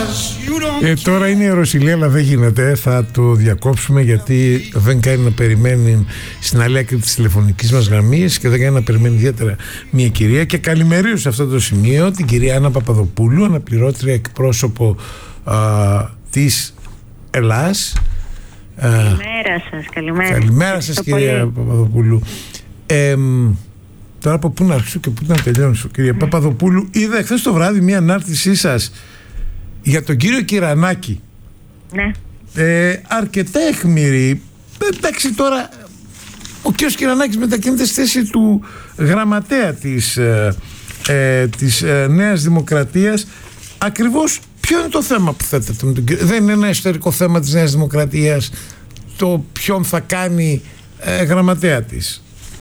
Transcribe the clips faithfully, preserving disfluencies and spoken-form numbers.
Ε, τώρα είναι η Ρωσιλία, αλλά δεν γίνεται. Θα το διακόψουμε γιατί δεν κάνει να περιμένει στην άλλη άκρη της τηλεφωνικής μας γραμμής και δεν κάνει να περιμένει ιδιαίτερα μια κυρία. Και καλημερίζω σε αυτό το σημείο την κυρία Άννα Παπαδοπούλου, αναπληρώτρια εκπρόσωπο α, της Ελλάς. Καλημέρα σας, καλημέρα. Καλημέρα σας, κυρία πολύ. Παπαδοπούλου. Ε, τώρα από πού να αρχίσω και πού να τελειώσω, κυρία mm. Παπαδοπούλου. Είδα χθες το βράδυ μια ανάρτησή σας για τον κύριο Κυρανάκη. Ναι. Ε, αρκετά αιχμηρή. Εντάξει, τώρα ο κύριος Κυρανάκης μετακινείται στη θέση του γραμματέα της, ε, ε, της ε, Νέας Δημοκρατίας. Ακριβώς ποιο είναι το θέμα που θέτεται με τον κύριο? Δεν είναι ένα εσωτερικό θέμα της Νέας Δημοκρατίας το ποιον θα κάνει ε, γραμματέα της?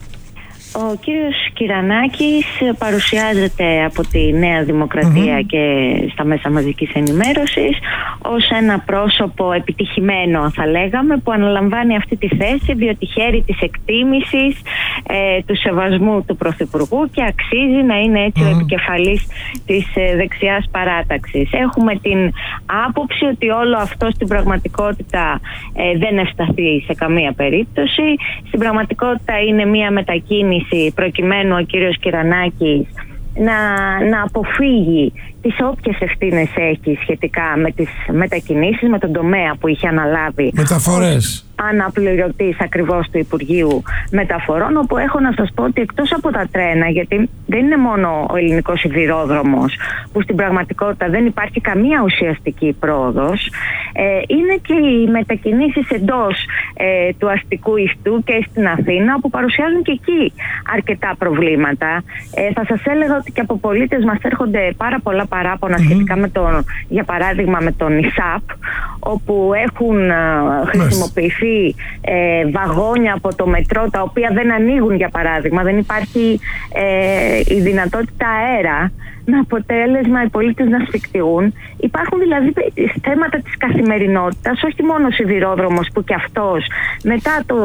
Ο κύριος Κυρανάκης παρουσιάζεται από τη Νέα Δημοκρατία mm-hmm. και στα μέσα μαζικής ενημέρωσης ως ένα πρόσωπο επιτυχημένο, θα λέγαμε, που αναλαμβάνει αυτή τη θέση διότι χαίρει της εκτίμησης, ε, του σεβασμού του Πρωθυπουργού και αξίζει να είναι έτσι mm-hmm. ο επικεφαλής της ε, δεξιάς παράταξης. Έχουμε την άποψη ότι όλο αυτό στην πραγματικότητα ε, δεν ευσταθεί σε καμία περίπτωση. Στην πραγματικότητα είναι μια μετακίνηση προκειμένου ο κύριος Κυρανάκης να, να αποφύγει τις όποιες ευθύνες έχει σχετικά με τις μετακινήσεις, με τον τομέα που είχε αναλάβει. Μεταφορές. Αναπληρωτής ακριβώς του Υπουργείου Μεταφορών, όπου έχω να σας πω ότι εκτός από τα τρένα, γιατί δεν είναι μόνο ο ελληνικός σιδηρόδρομος που στην πραγματικότητα δεν υπάρχει καμία ουσιαστική πρόοδος, ε, είναι και οι μετακινήσεις εντός ε, του αστικού ιστού και στην Αθήνα, που παρουσιάζουν και εκεί αρκετά προβλήματα. Ε, θα σας έλεγα ότι και από πολίτες μας έρχονται πάρα πολλά παράπονα mm-hmm. σχετικά με τον, για παράδειγμα με τον ΙΣΑΠ, όπου έχουν ε, χρησιμοποιηθεί Ε, βαγόνια από το μετρό τα οποία δεν ανοίγουν, για παράδειγμα. Δεν υπάρχει ε, η δυνατότητα αέρα, με αποτέλεσμα οι πολίτες να σφιχτιούν. Υπάρχουν δηλαδή θέματα της καθημερινότητας, όχι μόνο ο σιδηρόδρομος που κι αυτός μετά το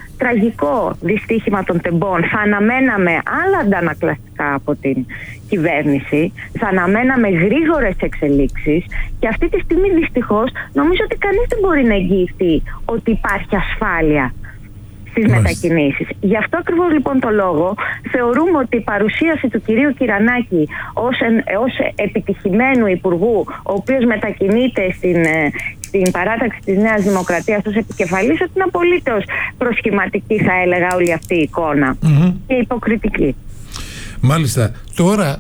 τραγικό δυστύχημα των τεμπών θα αναμέναμε άλλα αντανακλαστικά από την κυβέρνηση, θα αναμέναμε γρήγορες εξελίξεις, και αυτή τη στιγμή δυστυχώς νομίζω ότι κανείς δεν μπορεί να εγγυηθεί ότι υπάρχει ασφάλεια στις μετακινήσεις. Γι' αυτό ακριβώς λοιπόν το λόγο θεωρούμε ότι η παρουσίαση του κυρίου Κυρανάκη ως, ως επιτυχημένου υπουργού, ο οποίος μετακινείται στην, στην παράταξη της Νέας Δημοκρατίας ως επικεφαλής, ότι είναι απολύτως προσχηματική, θα έλεγα, όλη αυτή η εικόνα mm-hmm. και υποκριτική. Μάλιστα. Τώρα,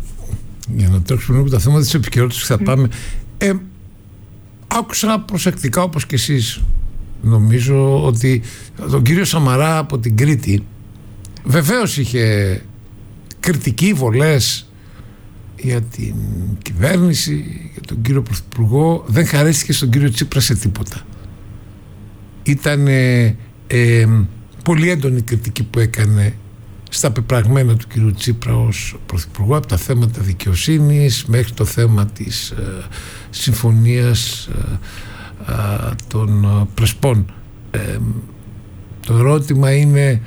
για να τρέξουμε λίγο τα θέματα της επικαιρότητας, θα mm. πάμε. Ε, άκουσα προσεκτικά, όπως και εσείς, νομίζω, ότι τον κύριο Σαμαρά από την Κρήτη βεβαίως είχε κριτική, βολές για την κυβέρνηση, για τον κύριο Πρωθυπουργό. Δεν χαρίστηκε στον κύριο Τσίπρα σε τίποτα. Ήταν ε, ε, πολύ έντονη κριτική που έκανε στα πεπραγμένα του κύριου Τσίπρα ως Πρωθυπουργό, από τα θέματα δικαιοσύνης μέχρι το θέμα της ε, συμφωνίας ε, ε, των ε, Πρεσπών. Ε, το ερώτημα είναι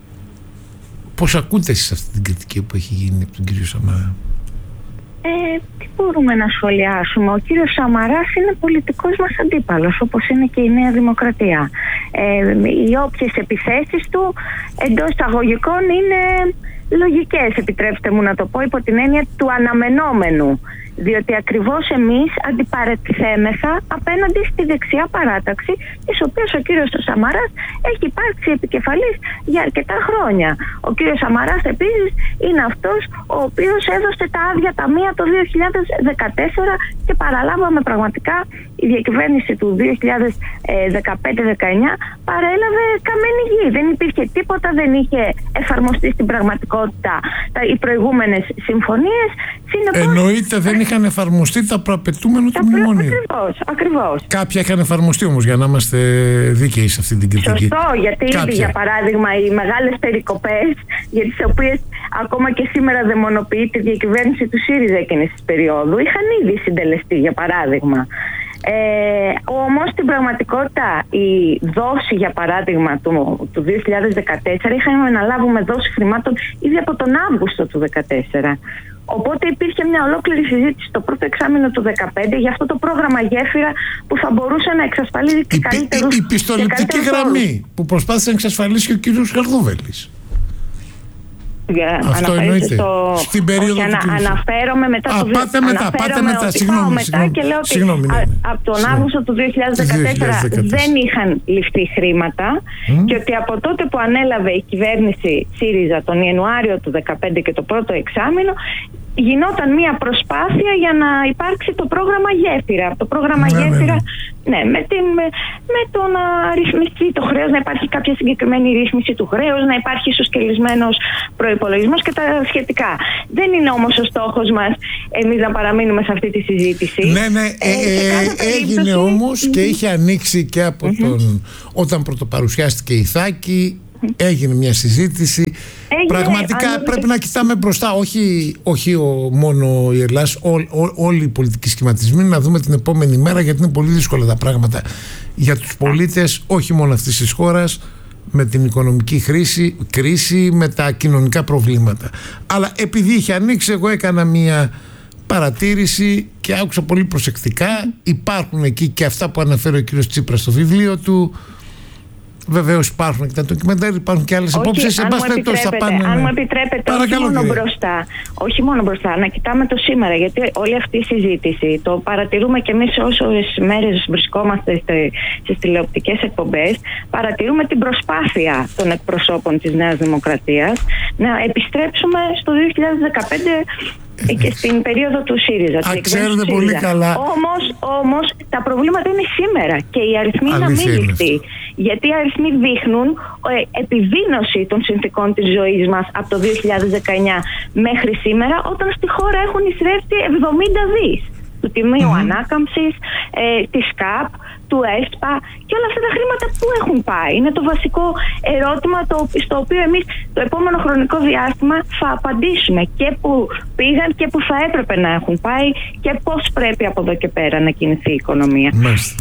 πώς ακούτε εσείς αυτή την κριτική που έχει γίνει από τον κύριο Σαμαρά? Ε, τι μπορούμε να σχολιάσουμε? Ο κύριος Σαμαράς είναι πολιτικός μας αντίπαλος, όπως είναι και η Νέα Δημοκρατία. Ε, οι όποιες επιθέσεις του εντός εισαγωγικών είναι λογικές, επιτρέψτε μου να το πω, υπό την έννοια του αναμενόμενου. Διότι ακριβώς εμείς αντιπαρατηθέμεθα απέναντι στη δεξιά παράταξη, της οποίας ο κύριος Σαμαράς έχει υπάρξει επικεφαλής για αρκετά χρόνια. Ο κύριος Σαμαράς επίσης είναι αυτός ο οποίος έδωσε τα άδεια ταμεία το δύο χιλιάδες δεκατέσσερα και παραλάβαμε πραγματικά η διακυβέρνηση του δύο χιλιάδες δεκαπέντε δεκαεννιά παρέλαβε καμένη γη. Δεν υπήρχε τίποτα, δεν είχε εφαρμοστεί στην πραγματικότητα οι προηγούμενες συμφωνίες. Συνεπώς, εννοείται δεν είχαν εφαρμοστεί τα προαπαιτούμενα του μνημονίου. Ακριβώς, ακριβώς. Κάποια είχαν εφαρμοστεί όμως, για να είμαστε δίκαιοι σε αυτή την κριτική. Σωστό, γιατί ήδη, για παράδειγμα, οι μεγάλες περικοπές, για τις οποίες ακόμα και σήμερα δαιμονοποιείται η διακυβέρνηση του ΣΥΡΙΖΑ εκείνης της περίοδου, είχαν ήδη συντελεστεί, για παράδειγμα. Ε, όμως στην πραγματικότητα η δόση, για παράδειγμα, του, του δύο χιλιάδες δεκατέσσερα είχαμε να λάβουμε δόση χρημάτων ήδη από τον Αύγουστο του δύο χιλιάδες δεκατέσσερα. Οπότε υπήρχε μια ολόκληρη συζήτηση το πρώτο εξάμηνο του δύο χιλιάδες δεκαπέντε για αυτό το πρόγραμμα Γέφυρα που θα μπορούσε να εξασφαλίζει η, καλύτερους. Η, η πιστοληπτική γραμμή όρους που προσπάθησε να εξασφαλίσει και ο κύριος Καρδούβελης. Για, αυτό εννοείται. Στο... Στην περίοδο όχι, του ανα, αναφέρομαι μετά Α, το πάτε μετά, πάτε μετά. Συγγνώμη, μετά συγγνώμη, και λέω ότι συγγνώμη, ναι, ναι. από τον συγγνώμη. Αύγουστο του δύο χιλιάδες δεκατέσσερα δεν είχαν ληφθεί χρήματα mm. και ότι από τότε που ανέλαβε η κυβέρνηση ΣΥΡΙΖΑ τον Ιανουάριο του δύο χιλιάδες δεκαπέντε και το πρώτο εξάμηνο γινόταν μια προσπάθεια για να υπάρξει το πρόγραμμα Γέφυρα. Το πρόγραμμα ναι, Γέφυρα, ναι, ναι με, την, με, με το να ρυθμιστεί το χρέος, να υπάρχει κάποια συγκεκριμένη ρύθμιση του χρέους, να υπάρχει ισοσκελισμένος προϋπολογισμός και τα σχετικά. Δεν είναι όμως ο στόχος μας εμείς να παραμείνουμε σε αυτή τη συζήτηση. Ναι, ναι, ε, ε, ε, έγινε όμως mm-hmm. και είχε ανοίξει και από mm-hmm. τον... όταν πρωτοπαρουσιάστηκε η Θάκη, έγινε μια συζήτηση. Έγινε, πραγματικά αν... πρέπει να κοιτάμε μπροστά, όχι, όχι ο, μόνο η Ελλάς, ό, ό, όλοι οι πολιτικοί σχηματισμοί, να δούμε την επόμενη μέρα, γιατί είναι πολύ δύσκολα τα πράγματα για τους πολίτες, όχι μόνο αυτής της χώρας, με την οικονομική χρήση, κρίση, με τα κοινωνικά προβλήματα. Αλλά επειδή είχε ανοίξει, εγώ έκανα μια παρατήρηση και άκουσα πολύ προσεκτικά. Υπάρχουν εκεί και αυτά που αναφέρει ο κύριος Τσίπρας στο βιβλίο του. Βεβαίως υπάρχουν και τα ντοκιμεντάρια, υπάρχουν και άλλες απόψεις. Αν, αν μου επιτρέπετε, όχι μόνο μπροστά, όχι μόνο μπροστά, να κοιτάμε το σήμερα. Γιατί όλη αυτή η συζήτηση το παρατηρούμε και εμείς όσες μέρες βρισκόμαστε στις τηλεοπτικές εκπομπές. Παρατηρούμε την προσπάθεια των εκπροσώπων της Νέας Δημοκρατίας να επιστρέψουμε στο δύο χιλιάδες δεκαπέντε και στην περίοδο του ΣΥΡΙΖΑ. Α, ξέρετε πολύ καλά. Όμως, όμως τα προβλήματα είναι σήμερα και οι αριθμοί να μην ληφθεί. Γιατί οι αριθμοί δείχνουν ε, επιδείνωση των συνθηκών της ζωής μας από το δύο χιλιάδες δεκαεννιά μέχρι σήμερα, όταν στη χώρα έχουν εισρεύσει εβδομήντα δις του Ταμείου mm-hmm. Ανάκαμψης, ε, της ΚΑΠ, του ΕΣΠΑ και όλα αυτά τα χρήματα που έχουν πάει. Είναι το βασικό ερώτημα το, στο οποίο εμείς το επόμενο χρονικό διάστημα θα απαντήσουμε, και που πήγαν και που θα έπρεπε να έχουν πάει και πώς πρέπει από εδώ και πέρα να κινηθεί η οικονομία. Μάλιστα.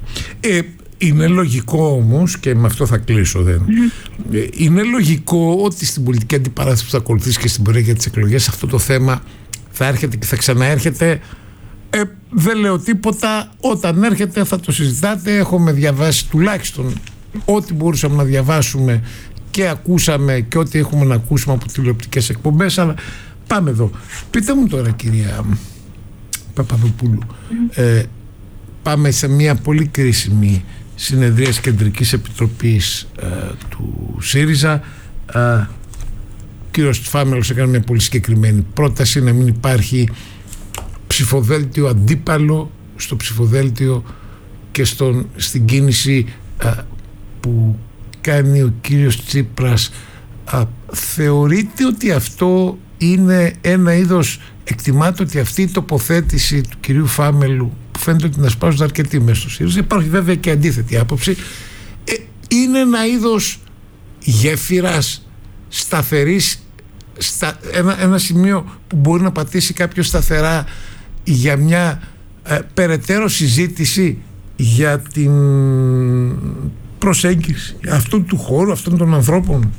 Ε, είναι λογικό όμως, και με αυτό θα κλείσω, δεν. Mm-hmm. Ε, είναι λογικό ότι στην πολιτική αντιπαράθεση που θα ακολουθήσει και στην πορεία για τις εκλογές αυτό το θέμα θα έρχεται και θα ξαναέρχεται. Ε, δεν λέω τίποτα, όταν έρχεται θα το συζητάτε. Έχουμε διαβάσει τουλάχιστον ό,τι μπορούσαμε να διαβάσουμε και ακούσαμε και ό,τι έχουμε να ακούσουμε από τηλεοπτικές εκπομπές. Αλλά πάμε εδώ. Πείτε μου τώρα, κυρία Παπαδοπούλου, ε, πάμε σε μια πολύ κρίσιμη συνεδρία της Κεντρικής Επιτροπής ε, του ΣΥΡΙΖΑ. ε, ο κύριος Φάμελος έκανε μια πολύ συγκεκριμένη πρόταση να μην υπάρχει ψηφοδέλτιο αντίπαλο στο ψηφοδέλτιο και στον, στην κίνηση α, που κάνει ο κύριος Τσίπρας. Α, θεωρείτε ότι αυτό είναι ένα είδος, εκτιμάται ότι αυτή η τοποθέτηση του κυρίου Φάμελου, που φαίνεται ότι να σπάζονται αρκετοί μέσα στο ΣΥΡΙΖΑ, υπάρχει βέβαια και αντίθετη άποψη, ε, είναι ένα είδος γέφυρας σταθερής, στα, ένα, ένα σημείο που μπορεί να πατήσει κάποιος σταθερά για μια ε, περαιτέρω συζήτηση για την προσέγγιση αυτού του χώρου, αυτών των ανθρώπων?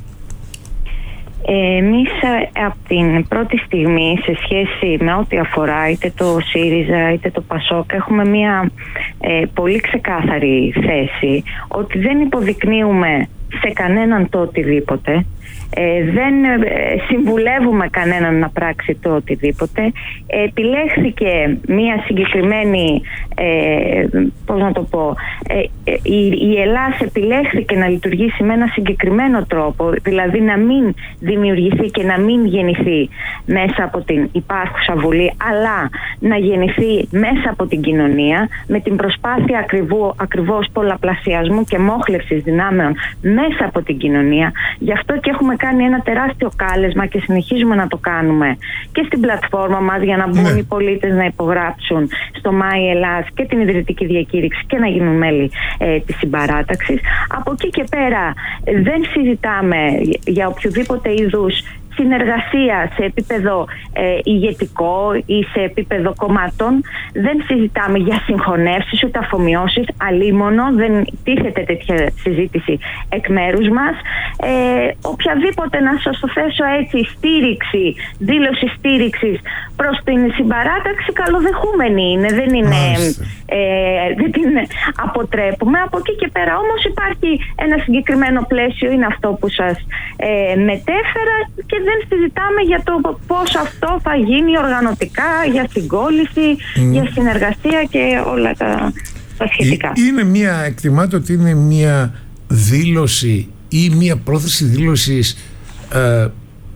Εμείς από την πρώτη στιγμή, σε σχέση με ό,τι αφορά είτε το ΣΥΡΙΖΑ είτε το ΠΑΣΟΚ, έχουμε μια ε, πολύ ξεκάθαρη θέση ότι δεν υποδεικνύουμε σε κανέναν το οτιδήποτε. Ε, δεν ε, συμβουλεύουμε κανέναν να πράξει το οτιδήποτε. Ε, επιλέχθηκε μία συγκεκριμένη, ε, πώς να το πω, ε, ε, η, η Ελλάδα επιλέχθηκε να λειτουργήσει με ένα συγκεκριμένο τρόπο, δηλαδή να μην δημιουργηθεί και να μην γεννηθεί μέσα από την υπάρχουσα Βουλή, αλλά να γεννηθεί μέσα από την κοινωνία, με την προσπάθεια ακριβού, ακριβώς πολλαπλασιασμού και μόχλευσης δυνάμεων μέσα από την κοινωνία. Γι' αυτό και έχουμε κάνει ένα τεράστιο κάλεσμα και συνεχίζουμε να το κάνουμε και στην πλατφόρμα μας, για να μπουν ναι. οι πολίτες να υπογράψουν στο Μάη Ελλάς και την ιδρυτική διακήρυξη και να γίνουν μέλη ε, της συμπαράταξης. Από εκεί και πέρα δεν συζητάμε για οποιοδήποτε είδους συνεργασία σε επίπεδο ε, ηγετικό ή σε επίπεδο κομμάτων. Δεν συζητάμε για συγχωνεύσεις ούτε αφομοιώσεις, αλίμονο, δεν τίθεται τέτοια συζήτηση εκ μέρους μας. Ε, οποιαδήποτε, να σας το θέσω έτσι, στήριξη, δήλωση στήριξης προς την συμπαράταξη καλοδεχούμενη είναι, δεν είναι, ε, δεν την αποτρέπουμε. Από εκεί και πέρα όμως υπάρχει ένα συγκεκριμένο πλαίσιο, είναι αυτό που σας ε, μετέφερα, και δεν συζητάμε για το πώς αυτό θα γίνει οργανωτικά, για συγκόλληση, mm. για συνεργασία και όλα τα, τα σχετικά. Είναι μια, εκτιμάται ότι είναι μια δήλωση ή μια πρόθεση δήλωσης, ε,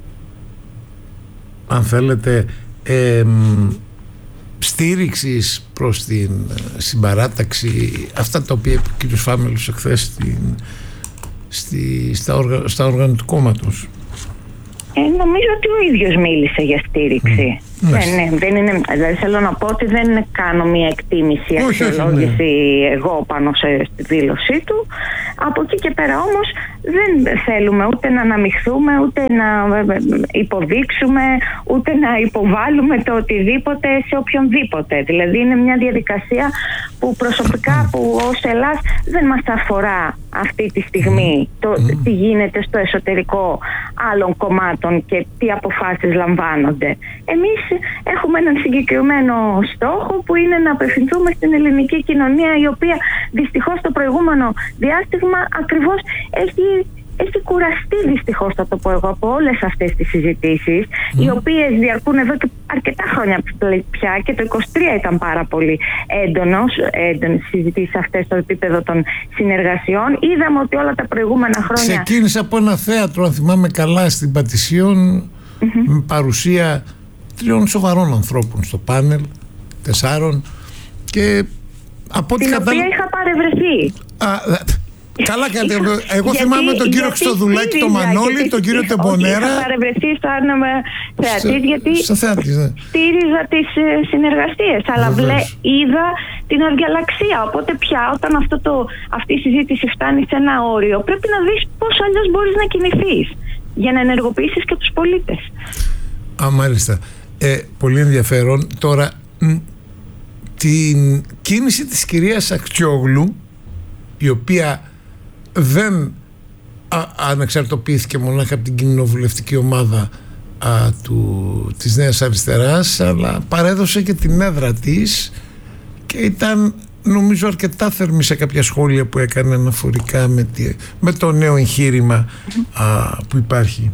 αν θέλετε, ε, στήριξης προς την συμπαράταξη, αυτά τα οποία είπε ο κ. Φάμελος εχθές στην, στη, στα, οργα, στα όργανα του κόμματος. Ε, νομίζω ότι ο ίδιος μίλησε για στήριξη. Mm. Ναι, ναι, δεν είναι, δηλαδή θέλω να πω ότι δεν κάνω μια εκτίμηση, αξιολόγηση ναι. εγώ πάνω σε, στη δήλωσή του. Από εκεί και πέρα όμως δεν θέλουμε ούτε να αναμειχθούμε, ούτε να υποδείξουμε, ούτε να υποβάλουμε το οτιδήποτε σε οποιονδήποτε. Δηλαδή είναι μια διαδικασία που προσωπικά, που ως Ελλάς δεν μας αφορά αυτή τη στιγμή το mm. τι γίνεται στο εσωτερικό άλλων κομμάτων και τι αποφάσεις λαμβάνονται. Εμείς έχουμε έναν συγκεκριμένο στόχο, που είναι να απευθυνθούμε στην ελληνική κοινωνία, η οποία δυστυχώς το προηγούμενο διάστημα ακριβώς έχει, έχει κουραστεί, δυστυχώς θα το πω εγώ, από όλες αυτές τις συζητήσεις, mm. οι οποίες διαρκούν εδώ και αρκετά χρόνια πια, και το είκοσι τρία ήταν πάρα πολύ έντονος, έντονες συζητήσεις αυτές στο επίπεδο των συνεργασιών. Είδαμε ότι όλα τα προηγούμενα χρόνια... Ξεκίνησε από ένα θέατρο, αν θυμάμαι καλά, στην Πατησίων, mm-hmm. με παρουσία τριών σοβαρών ανθρώπων στο πάνελ, τεσσάρων, και από την οποία κατα... είχα παρευρεθεί. Α, καλά κάνετε. Εγώ θυμάμαι τον κύριο Χριστοδουλάκη, τον Μανώλη, τον κύριο Τεμπονέρα. Είχα παρευρεθεί σαν θεατής, γιατί θεατής, ναι. στήριζα τις συνεργασίες, αλλά βλέ, είδα την αδιαλαξία. Οπότε πια όταν αυτό το, αυτή η συζήτηση φτάνει σε ένα όριο, πρέπει να δεις πώς αλλιώς μπορείς να κινηθείς για να ενεργοποιήσεις και τους πολίτες. Α, μάλιστα. Ε, πολύ ενδιαφέρον. Τώρα, μ, την κίνηση της κυρίας Ακτιόγλου, η οποία δεν α, ανεξαρτοποιήθηκε μονάχα από την κοινοβουλευτική ομάδα α, του, της Νέας Αριστεράς, αλλά παρέδωσε και την έδρα της, και ήταν, νομίζω, αρκετά θερμή σε κάποια σχόλια που έκανε αναφορικά με, τη, με το νέο εγχείρημα α, που υπάρχει.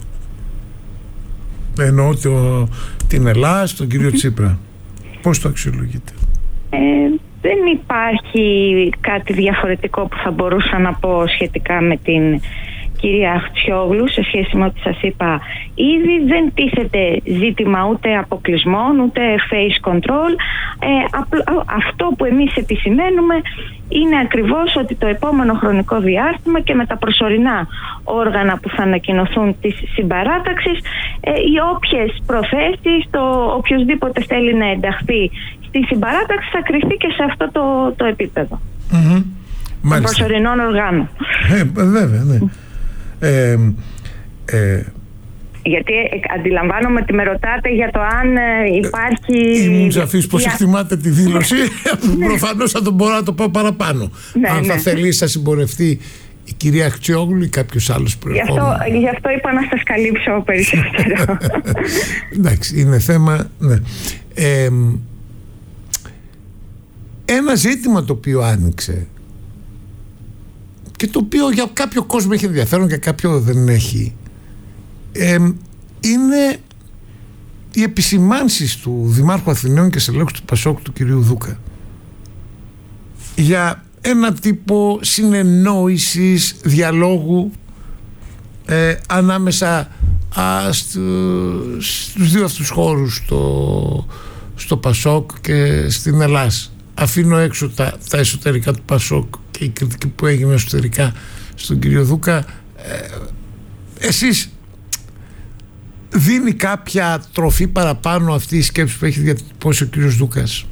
Εννοώ το, την Ελλάδα, τον κύριο Τσίπρα. Πώς το αξιολογείτε? Ε, δεν υπάρχει κάτι διαφορετικό που θα μπορούσα να πω σχετικά με την κυρία Αχτσιόγλου σε σχέση με ό,τι σας είπα ήδη. Δεν τίθεται ζήτημα ούτε αποκλεισμών ούτε face control. Ε, απλ- αυτό που εμείς επισημαίνουμε είναι ακριβώς ότι το επόμενο χρονικό διάστημα και με τα προσωρινά όργανα που θα ανακοινωθούν της συμπαράταξης, ε, οι όποιες προθέσεις, το οποιοσδήποτε θέλει να ενταχθεί στη συμπαράταξη θα κριθεί και σε αυτό το, το επίπεδο mm-hmm. των προσωρινών οργάνων. Ε, βέβαια, ναι. Ε, ε, Γιατί αντιλαμβάνομαι ότι με ρωτάτε για το αν υπάρχει... Ήμουν σαφής πως εκτιμάτε τη δήλωση. Προφανώς θα τον μπορώ να το πω παραπάνω. Ναι, αν ναι. θα θελήσει να συμπορευτεί η κυρία Αχτσιόγλου ή κάποιος άλλος προερχόμενος. Γι' αυτό, γι' αυτό είπα να σας καλύψω περισσότερο. Εντάξει, είναι θέμα... Ναι. Ε, ένα ζήτημα το οποίο άνοιξε και το οποίο για κάποιο κόσμο έχει ενδιαφέρον και κάποιο δεν έχει, ε, είναι οι επισημάνσεις του Δημάρχου Αθηναίων και στελέχους του Πασόκ, του κυρίου Δούκα, για ένα τύπο συνεννόησης, διαλόγου ε, ανάμεσα α, στου, στους δύο αυτούς χώρους, στο, στο Πασόκ και στην Ελλάδα. Αφήνω έξω τα, τα εσωτερικά του Πασόκ και η κριτική που έγινε εσωτερικά στον κύριο Δούκα. Ε, εσείς δίνει κάποια τροφή παραπάνω αυτή η σκέψη που έχει διατυπώσει ο κύριος Δούκας?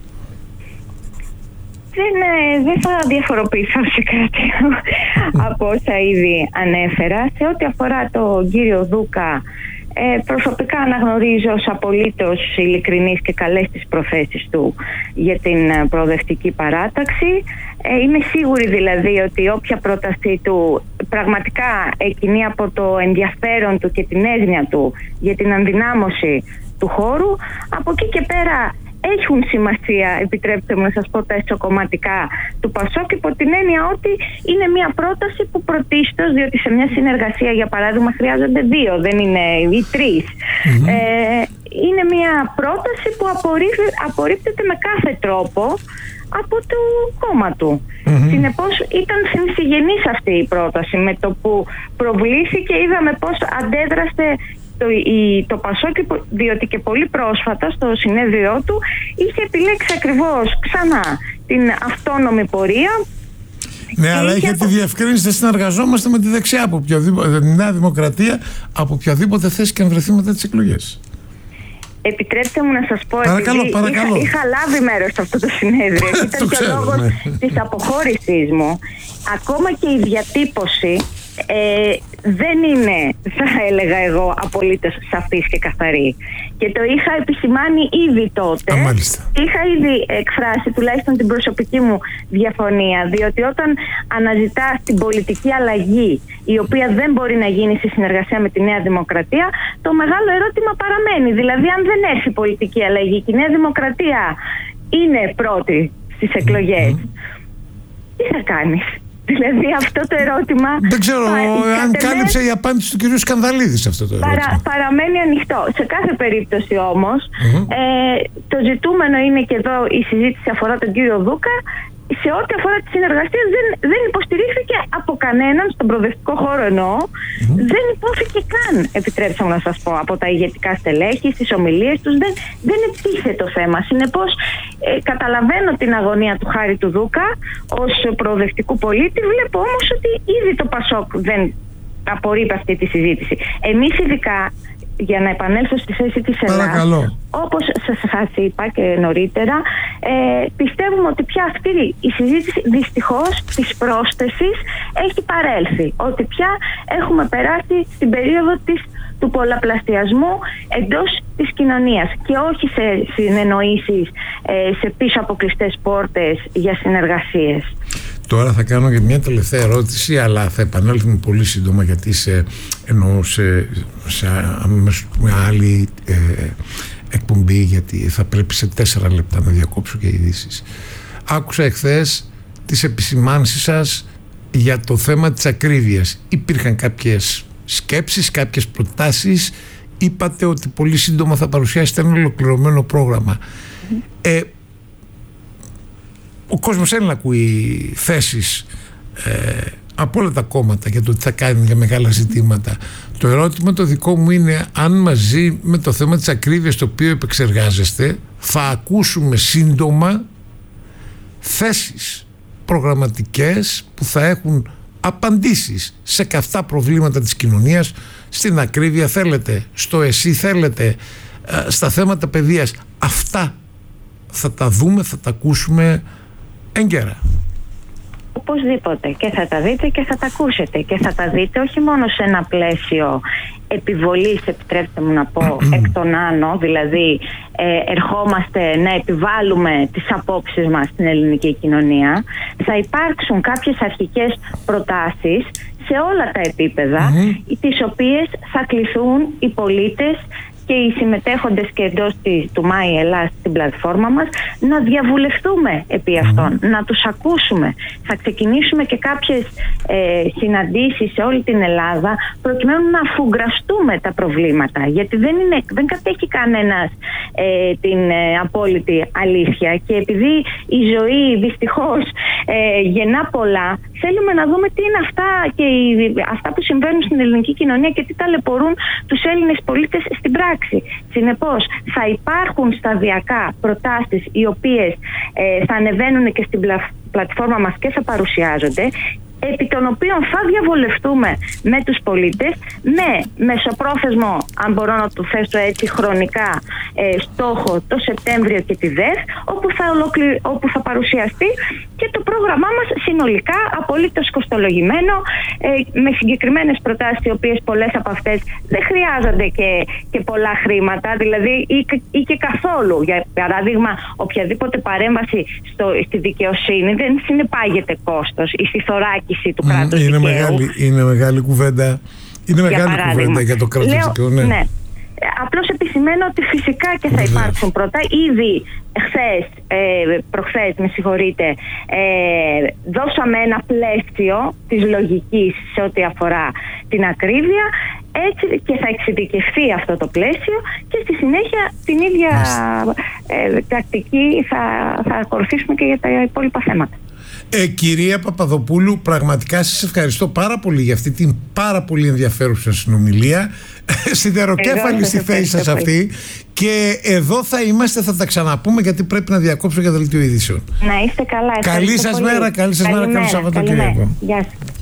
Δεν, δεν θα διαφοροποιηθώ σε κάτι από όσα ήδη ανέφερα. Σε ό,τι αφορά τον κύριο Δούκα, Ε, προσωπικά αναγνωρίζω ως απολύτως ειλικρινής και καλές τις προθέσεις του για την προοδευτική παράταξη. Ε, είμαι σίγουρη δηλαδή ότι όποια πρότασή του πραγματικά εκκινεί από το ενδιαφέρον του και την έγνοια του για την ενδυνάμωση του χώρου, από εκεί και πέρα έχουν σημασία, επιτρέψτε μου να σας πω, τα εσωκομματικά του ΠΑΣΟΚ, υπό την έννοια ότι είναι μια πρόταση που πρωτίστως, διότι σε μια συνεργασία για παράδειγμα χρειάζονται δύο, δεν είναι οι τρεις. Mm-hmm. Ε, είναι μια πρόταση που απορρίπτεται με κάθε τρόπο από το κόμμα του. Mm-hmm. Συνεπώς ήταν συνθυγενής αυτή η πρόταση. Με το που προβλήθηκε είδαμε πώς αντέδρασε Το, η, το ΠΑΣΟΚ, διότι και πολύ πρόσφατα στο συνέδριό του είχε επιλέξει ακριβώς ξανά την αυτόνομη πορεία. Ναι, αλλά είχε τη διευκρίνηση ότι συνεργαζόμαστε με τη δεξιά, από οποιοδήποτε, τη Νέα Δημοκρατία, από οποιαδήποτε θέση και αν βρεθεί μετά τις εκλογές. Επιτρέψτε μου να σας πω, παρακαλώ, επειδή παρακαλώ. Είχα, είχα λάβει μέρος σε αυτό το συνέδριο. Ήταν και ο λόγος ναι. της αποχώρησής μου. Ακόμα και η διατύπωση ε, δεν είναι, θα έλεγα εγώ, απολύτως σαφής και καθαρή. Και το είχα επισημάνει ήδη τότε. Α, είχα ήδη εκφράσει τουλάχιστον την προσωπική μου διαφωνία, διότι όταν αναζητάς την πολιτική αλλαγή, η οποία δεν μπορεί να γίνει σε συνεργασία με τη Νέα Δημοκρατία, το μεγάλο ερώτημα παραμένει. Δηλαδή, αν δεν έρθει πολιτική αλλαγή και η Νέα Δημοκρατία είναι πρώτη στις εκλογές, mm-hmm. τι θα κάνεις? Δηλαδή αυτό το ερώτημα... Δεν ξέρω αν κάλυψε η απάντηση του κυρίου Σκανδαλίδη σε αυτό το ερώτημα. Παρα, παραμένει ανοιχτό. Σε κάθε περίπτωση όμως, mm-hmm. ε, το ζητούμενο είναι, και εδώ η συζήτηση αφορά τον κύριο Δούκα, σε ό,τι αφορά τη συνεργασία δεν, δεν υποστηρίχθηκε από κανέναν, στον προοδευτικό χώρο εννοώ, mm-hmm. δεν υπόθηκε καν, επιτρέψτε μου να σας πω, από τα ηγετικά στελέχη, στις ομιλίες τους, δεν, δεν επίθε το θέμα. Συνεπώς, ε, καταλαβαίνω την αγωνία του Χάρη του Δούκα ως προοδευτικού πολίτη, βλέπω όμως ότι ήδη το ΠΑΣΟΚ δεν απορρίπτει αυτή τη συζήτηση. Εμείς ειδικά, για να επανέλθω στη θέση της Ελλάδας, όπως σας είπα και νωρίτερα, ε, πιστεύουμε ότι πια αυτή η συζήτηση δυστυχώς της πρόσθεσης έχει παρέλθει. Ότι πια έχουμε περάσει στην περίοδο της, του πολλαπλασιασμού εντός της κοινωνίας και όχι σε συνεννοήσεις ε, σε πίσω από κλειστές πόρτες για συνεργασίες. Τώρα θα κάνω και μια τελευταία ερώτηση, αλλά θα επανέλθουμε πολύ σύντομα, γιατί σε, εννοώ σε, σε μια άλλη ε, εκπομπή, γιατί θα πρέπει σε τέσσερα λεπτά να διακόψω και ειδήσεις. Άκουσα εχθές τις επισημάνσεις σας για το θέμα της ακρίβειας. Υπήρχαν κάποιες σκέψεις, κάποιες προτάσεις. Είπατε ότι πολύ σύντομα θα παρουσιάσετε ένα ολοκληρωμένο πρόγραμμα. Ε, ο κόσμος θέλει να ακούει θέσεις ε, από όλα τα κόμματα για το τι θα κάνει για μεγάλα ζητήματα. Το ερώτημα το δικό μου είναι αν μαζί με το θέμα της ακρίβειας, το οποίο επεξεργάζεστε, θα ακούσουμε σύντομα θέσεις προγραμματικές που θα έχουν απαντήσεις σε καυτά προβλήματα της κοινωνίας, στην ακρίβεια θέλετε, στο εσύ θέλετε, στα θέματα παιδείας. Αυτά θα τα δούμε, θα τα ακούσουμε έγκαιρα. Οπωσδήποτε, και θα τα δείτε και θα τα ακούσετε, και θα τα δείτε όχι μόνο σε ένα πλαίσιο επιβολής, επιτρέψτε μου να πω, εκ των άνω, δηλαδή ε, ερχόμαστε να επιβάλλουμε τις απόψεις μας στην ελληνική κοινωνία. Θα υπάρξουν κάποιες αρχικές προτάσεις σε όλα τα επίπεδα, mm-hmm. τις οποίες θα κληθούν οι πολίτες και οι συμμετέχοντες και εντός του ΜΑΗ Ελλάς στην πλατφόρμα μας να διαβουλευτούμε επί αυτών, mm. να τους ακούσουμε. Θα ξεκινήσουμε και κάποιες ε, συναντήσεις σε όλη την Ελλάδα προκειμένου να αφουγκραστούμε τα προβλήματα, γιατί δεν, είναι, δεν κατέχει κανένας ε, την ε, απόλυτη αλήθεια, και επειδή η ζωή δυστυχώς ε, γεννά πολλά, θέλουμε να δούμε τι είναι αυτά, και οι, αυτά που συμβαίνουν στην ελληνική κοινωνία και τι ταλαιπωρούν τους Έλληνες πολίτες στην πράξη. Συνεπώς, θα υπάρχουν σταδιακά προτάσεις οι οποίες ε, θα ανεβαίνουν και στην πλα, πλατφόρμα μας και θα παρουσιάζονται, επί των οποίων θα διαβολευτούμε με τους πολίτες, με μεσοπρόθεσμο, αν μπορώ να το θέσω έτσι χρονικά, ε, στόχο το Σεπτέμβριο και τη ΔΕΘ, όπου θα, ολοκλη... όπου θα παρουσιαστεί και το πρόγραμμά μας συνολικά, απολύτως κοστολογημένο, ε, με συγκεκριμένες προτάσεις, οι οποίες πολλές από αυτές δεν χρειάζονται και, και πολλά χρήματα, δηλαδή ή, ή και καθόλου. Για παράδειγμα, οποιαδήποτε παρέμβαση στο, στη δικαιοσύνη δεν συνεπάγεται κόστος, η θωράκιση του κράτους είναι δικαίου. Μεγάλη, είναι μεγάλη κουβέντα. Είναι μεγάλη για κουβέντα για το κράτος δικαίου, ναι. ναι. Απλώς επισημαίνω ότι φυσικά και θα υπάρξουν πρώτα. Ήδη χθες, ε, προχθές, με συγχωρείτε, ε, δώσαμε ένα πλαίσιο της λογικής σε ό,τι αφορά την ακρίβεια, έτσι και θα εξειδικευθεί αυτό το πλαίσιο και στη συνέχεια την ίδια ε, τακτική θα, θα ακολουθήσουμε και για τα υπόλοιπα θέματα. Ε, κυρία Παπαδοπούλου, πραγματικά σας ευχαριστώ πάρα πολύ για αυτή την πάρα πολύ ενδιαφέρουσα συνομιλία. Σιδεροκέφαλη στη θέση σας αυτή. Και εδώ θα είμαστε, θα τα ξαναπούμε, γιατί πρέπει να διακόψω για δελτίο ειδήσεων. Να είστε καλά. Καλή σας μέρα, καλή σας μέρα, καλό Σαββατοκύριακο. Γεια σας.